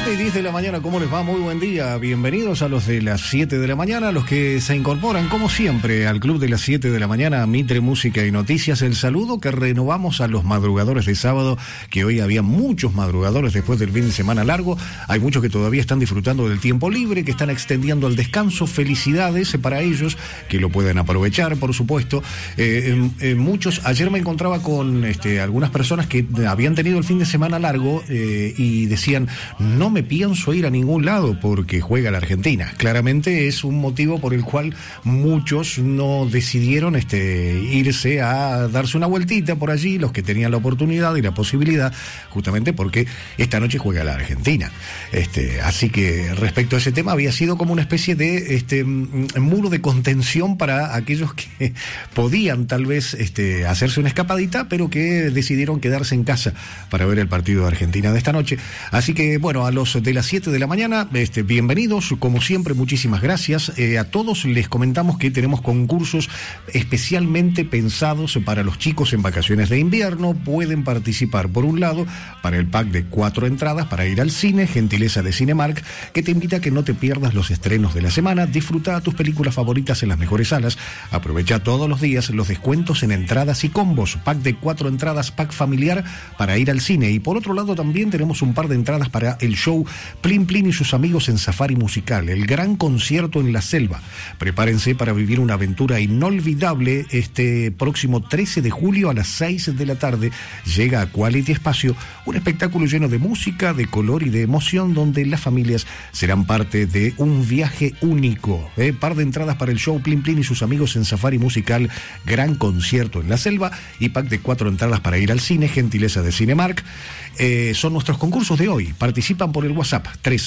7:10 de la mañana, ¿cómo les va? Muy buen día. Bienvenidos a los de las 7 de la mañana, los que se incorporan, como siempre, al club de las 7 de la mañana, Mitre Música y Noticias. El saludo que renovamos a los madrugadores de sábado, que hoy había muchos madrugadores después del fin de semana largo. Hay muchos que todavía están disfrutando del tiempo libre, que están extendiendo el descanso. Felicidades para ellos, que lo pueden aprovechar, por supuesto. Muchos, ayer me encontraba con algunas personas que habían tenido el fin de semana largo y decían: no me pienso ir a ningún lado porque juega la Argentina. Claramente es un motivo por el cual muchos no decidieron irse a darse una vueltita por allí, los que tenían la oportunidad y la posibilidad, justamente porque esta noche juega la Argentina. Así que respecto a ese tema había sido como una especie de muro de contención para aquellos que podían tal vez hacerse una escapadita, pero que decidieron quedarse en casa para ver el partido de Argentina de esta noche. Así que bueno, a los de las 7 de la mañana, bienvenidos, como siempre, muchísimas gracias. A todos les comentamos que tenemos concursos especialmente pensados para los chicos en vacaciones de invierno. Pueden participar, por un lado, para el pack de 4 entradas para ir al cine, gentileza de Cinemark, que te invita a que no te pierdas los estrenos de la semana. Disfruta tus películas favoritas en las mejores salas. Aprovecha todos los días los descuentos en entradas y combos. Pack de 4 entradas, pack familiar para ir al cine. Y por otro lado también tenemos un par de entradas para el show Plin Plin y sus amigos en Safari Musical, el gran concierto en la selva. Prepárense para vivir una aventura inolvidable este próximo 13 de julio a las 6 de la tarde. Llega a Quality Espacio, un espectáculo lleno de música, de color y de emoción, donde las familias serán parte de un viaje único. Par de entradas para el show Plin Plin y sus amigos en Safari Musical, gran concierto en la selva, y pack de 4 entradas para ir al cine, gentileza de Cinemark. Son nuestros concursos de hoy. Participan por el WhatsApp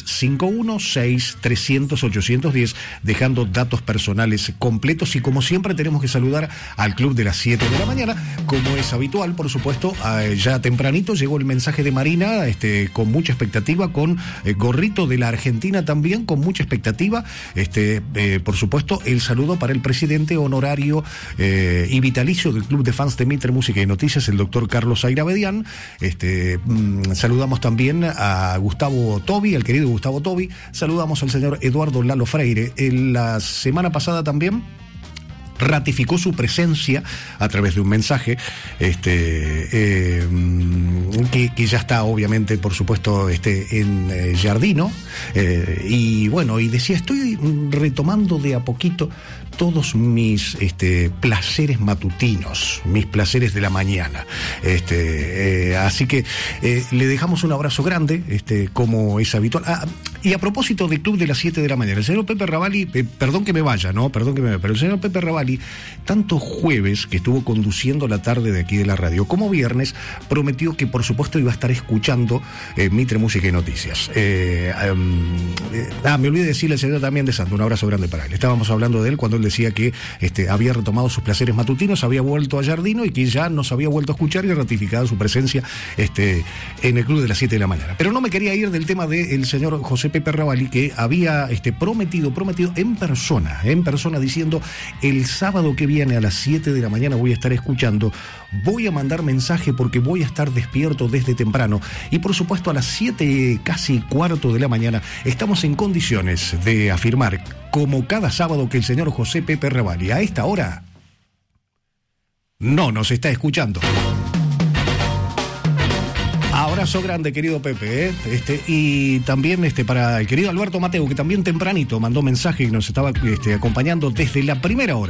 351-6300-810, dejando datos personales completos. Y como siempre tenemos que saludar al club de las 7 de la mañana, como es habitual, por supuesto. Ya tempranito llegó el mensaje de Marina, con mucha expectativa, con gorrito de la Argentina también, con mucha expectativa. Por supuesto, el saludo para el presidente honorario y vitalicio del club de fans de Mitre Música y Noticias, el doctor Carlos Airabedián. Saludamos también a Gustavo Tobi, el querido Gustavo Tobi. Saludamos al señor Eduardo Lalo Freire. La semana pasada también ratificó su presencia a través de un mensaje que ya está, obviamente, por supuesto, en Giardino, y bueno, y decía: estoy retomando de a poquito todos mis placeres matutinos, mis placeres de la mañana. Así que le dejamos un abrazo grande, como es habitual. Y a propósito del club de las 7 de la mañana, el señor Pepe Ravalli, perdón que me vaya, pero el señor Pepe Ravalli, tanto jueves que estuvo conduciendo la tarde de aquí de la radio, como viernes, prometió que por supuesto iba a estar escuchando Mitre Música y Noticias. Me olvidé decirle al señor también de Santo, un abrazo grande para él. Estábamos hablando de él cuando él decía que había retomado sus placeres matutinos, había vuelto a Giardino y que ya nos había vuelto a escuchar y ratificado su presencia en el club de las 7 de la mañana. Pero no me quería ir del tema del señor José Pepe Ravalli, que había prometido en persona, diciendo: el sábado que viene a las 7 de la mañana voy a estar escuchando, voy a mandar mensaje porque voy a estar despierto desde temprano. Y por supuesto a las 7, casi cuarto de la mañana, estamos en condiciones de afirmar, como cada sábado, que el señor José Pepe Ravalli a esta hora no nos está escuchando. Abrazo grande, querido Pepe, y también para el querido Alberto Mateo, que también tempranito mandó mensaje y nos estaba acompañando desde la primera hora.